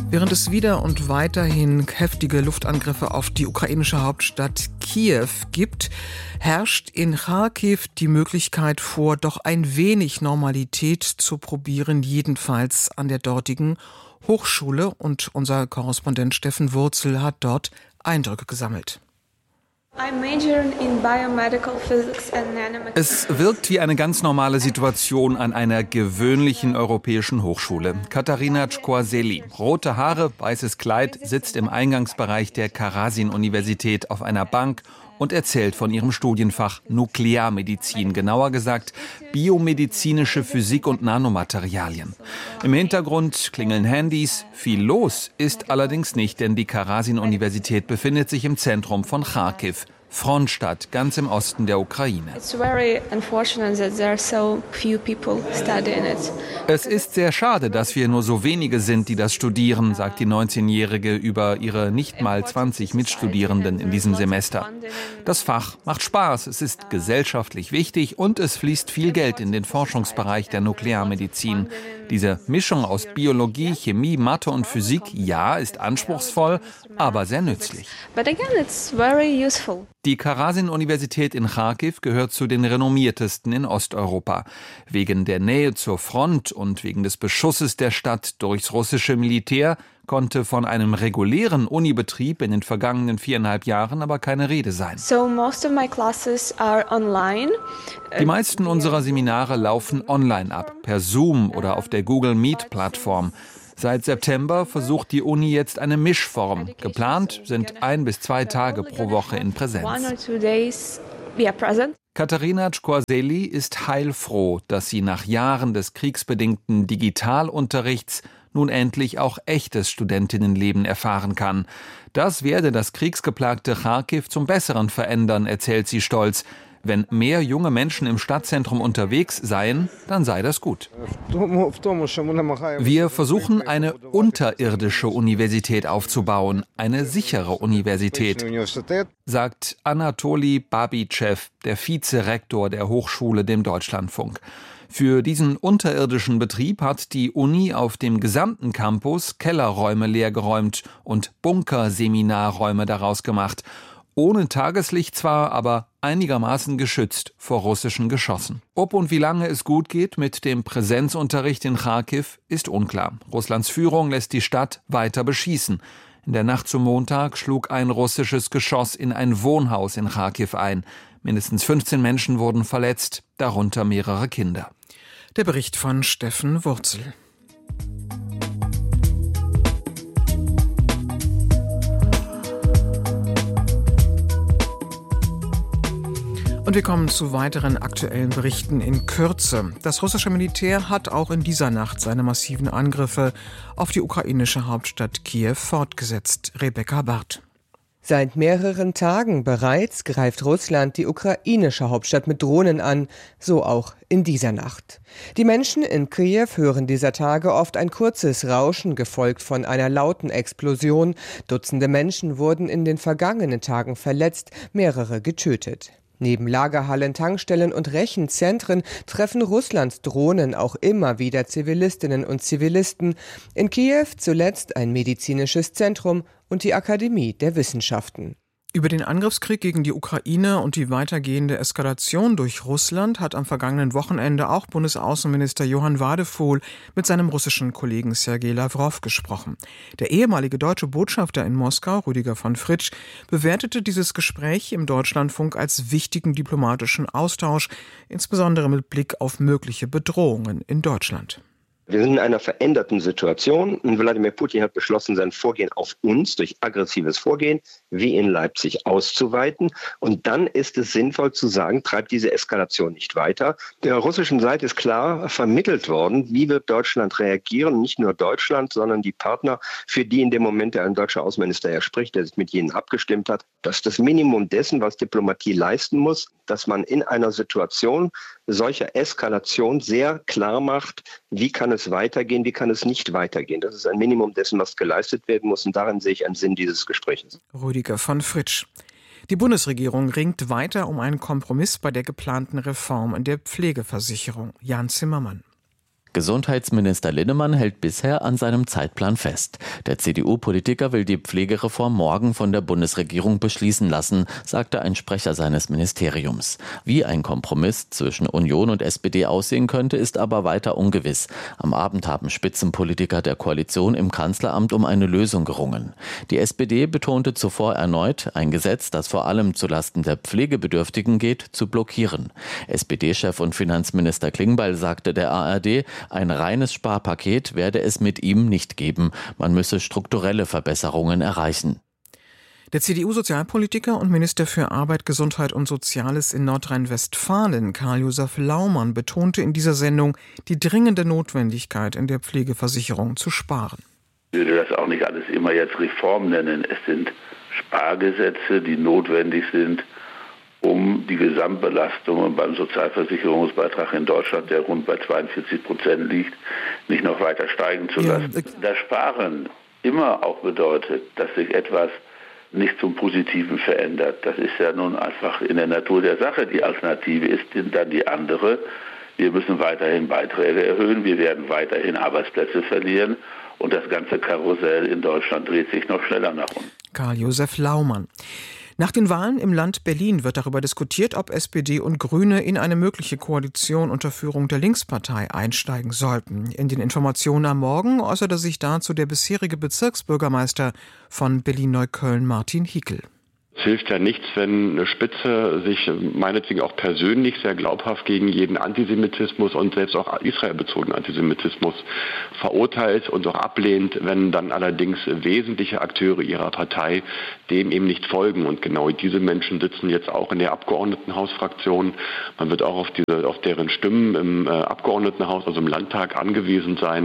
Während es wieder und weiterhin heftige Luftangriffe auf die ukrainische Hauptstadt Kiew gibt, herrscht in Charkiw die Möglichkeit vor, doch ein wenig Normalität zu probieren, jedenfalls an der dortigen Hochschule. Und unser Korrespondent Steffen Wurzel hat dort Eindrücke gesammelt. Es wirkt wie eine ganz normale Situation an einer gewöhnlichen europäischen Hochschule. Katarina Czkorzeli, rote Haare, weißes Kleid, sitzt im Eingangsbereich der Karasin-Universität auf einer Bank und erzählt von ihrem Studienfach Nuklearmedizin, genauer gesagt biomedizinische Physik und Nanomaterialien. Im Hintergrund klingeln Handys. Viel los ist allerdings nicht, denn die Karasin-Universität befindet sich im Zentrum von Charkiw, Frontstadt, ganz im Osten der Ukraine. Es ist sehr schade, dass wir nur so wenige sind, die das studieren, sagt die 19-Jährige über ihre nicht mal 20 Mitstudierenden in diesem Semester. Das Fach macht Spaß, es ist gesellschaftlich wichtig und es fließt viel Geld in den Forschungsbereich der Nuklearmedizin. Diese Mischung aus Biologie, Chemie, Mathe und Physik, ja, ist anspruchsvoll, aber sehr nützlich. Die Karasin-Universität in Charkiw gehört zu den renommiertesten in Osteuropa. Wegen der Nähe zur Front und wegen des Beschusses der Stadt durchs russische Militär konnte von einem regulären Unibetrieb in den vergangenen 4,5 Jahren aber keine Rede sein. Die meisten unserer Seminare laufen online ab, per Zoom oder auf der Google Meet-Plattform. Seit September versucht die Uni jetzt eine Mischform. Geplant sind 1 bis 2 Tage pro Woche in Präsenz. Katarina Czkorzeli ist heilfroh, dass sie nach Jahren des kriegsbedingten Digitalunterrichts nun endlich auch echtes Studentinnenleben erfahren kann. Das werde das kriegsgeplagte Charkiw zum Besseren verändern, erzählt sie stolz. Wenn mehr junge Menschen im Stadtzentrum unterwegs seien, dann sei das gut. Wir versuchen, eine unterirdische Universität aufzubauen, eine sichere Universität, sagt Anatoli Babitschew, der Vizerektor der Hochschule, dem Deutschlandfunk. Für diesen unterirdischen Betrieb hat die Uni auf dem gesamten Campus Kellerräume leergeräumt und Bunkerseminarräume daraus gemacht. Ohne Tageslicht zwar, aber einigermaßen geschützt vor russischen Geschossen. Ob und wie lange es gut geht mit dem Präsenzunterricht in Charkiw, ist unklar. Russlands Führung lässt die Stadt weiter beschießen. In der Nacht zum Montag schlug ein russisches Geschoss in ein Wohnhaus in Charkiw ein. Mindestens 15 Menschen wurden verletzt, darunter mehrere Kinder. Der Bericht von Steffen Wurzel. Und wir kommen zu weiteren aktuellen Berichten in Kürze. Das russische Militär hat auch in dieser Nacht seine massiven Angriffe auf die ukrainische Hauptstadt Kiew fortgesetzt. Rebecca Barth. Seit mehreren Tagen bereits greift Russland die ukrainische Hauptstadt mit Drohnen an, so auch in dieser Nacht. Die Menschen in Kiew hören dieser Tage oft ein kurzes Rauschen, gefolgt von einer lauten Explosion. Dutzende Menschen wurden in den vergangenen Tagen verletzt, mehrere getötet. Neben Lagerhallen, Tankstellen und Rechenzentren treffen Russlands Drohnen auch immer wieder Zivilistinnen und Zivilisten. In Kiew zuletzt ein medizinisches Zentrum und die Akademie der Wissenschaften. Über den Angriffskrieg gegen die Ukraine und die weitergehende Eskalation durch Russland hat am vergangenen Wochenende auch Bundesaußenminister Johann Wadephol mit seinem russischen Kollegen Sergei Lawrow gesprochen. Der ehemalige deutsche Botschafter in Moskau, Rüdiger von Fritsch, bewertete dieses Gespräch im Deutschlandfunk als wichtigen diplomatischen Austausch, insbesondere mit Blick auf mögliche Bedrohungen in Deutschland. Wir sind in einer veränderten Situation und Wladimir Putin hat beschlossen, sein Vorgehen auf uns durch aggressives Vorgehen wie in Leipzig auszuweiten. Und dann ist es sinnvoll zu sagen, treibt diese Eskalation nicht weiter. Der russischen Seite ist klar vermittelt worden, wie wird Deutschland reagieren. Nicht nur Deutschland, sondern die Partner, für die in dem Moment der ein deutscher Außenminister ja spricht, der sich mit jenen abgestimmt hat. Das ist das Minimum dessen, was Diplomatie leisten muss, dass man in einer Situation solcher Eskalation sehr klar macht, wie kann es weitergehen, wie kann es nicht weitergehen. Das ist ein Minimum dessen, was geleistet werden muss. Und darin sehe ich einen Sinn dieses Gesprächs. Rüdiger von Fritsch. Die Bundesregierung ringt weiter um einen Kompromiss bei der geplanten Reform in der Pflegeversicherung. Jan Zimmermann. Gesundheitsminister Linnemann hält bisher an seinem Zeitplan fest. Der CDU-Politiker will die Pflegereform morgen von der Bundesregierung beschließen lassen, sagte ein Sprecher seines Ministeriums. Wie ein Kompromiss zwischen Union und SPD aussehen könnte, ist aber weiter ungewiss. Am Abend haben Spitzenpolitiker der Koalition im Kanzleramt um eine Lösung gerungen. Die SPD betonte zuvor erneut, ein Gesetz, das vor allem zulasten der Pflegebedürftigen geht, zu blockieren. SPD-Chef und Finanzminister Klingbeil sagte der ARD, ein reines Sparpaket werde es mit ihm nicht geben. Man müsse strukturelle Verbesserungen erreichen. Der CDU-Sozialpolitiker und Minister für Arbeit, Gesundheit und Soziales in Nordrhein-Westfalen, Karl-Josef Laumann, betonte in dieser Sendung die dringende Notwendigkeit, in der Pflegeversicherung zu sparen. Ich würde das auch nicht alles immer jetzt Reform nennen. Es sind Spargesetze, die notwendig sind, um die Gesamtbelastung beim Sozialversicherungsbeitrag in Deutschland, der rund bei 42% liegt, nicht noch weiter steigen zu lassen. Das Sparen immer auch bedeutet, dass sich etwas nicht zum Positiven verändert. Das ist ja nun einfach in der Natur der Sache. Die Alternative ist dann die andere. Wir müssen weiterhin Beiträge erhöhen, wir werden weiterhin Arbeitsplätze verlieren und das ganze Karussell in Deutschland dreht sich noch schneller nach unten. Karl-Josef Laumann. Nach den Wahlen im Land Berlin wird darüber diskutiert, ob SPD und Grüne in eine mögliche Koalition unter Führung der Linkspartei einsteigen sollten. In den Informationen am Morgen äußerte sich dazu der bisherige Bezirksbürgermeister von Berlin-Neukölln, Martin Hickel. Es hilft ja nichts, wenn eine Spitze sich meinetwegen auch persönlich sehr glaubhaft gegen jeden Antisemitismus und selbst auch israelbezogenen Antisemitismus verurteilt und auch ablehnt, wenn dann allerdings wesentliche Akteure ihrer Partei dem eben nicht folgen. Und genau diese Menschen sitzen jetzt auch in der Abgeordnetenhausfraktion. Man wird auch auf deren Stimmen im Abgeordnetenhaus, also im Landtag, angewiesen sein,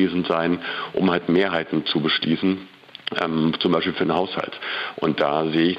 um halt Mehrheiten zu beschließen. Zum Beispiel für den Haushalt. Und da sehe ich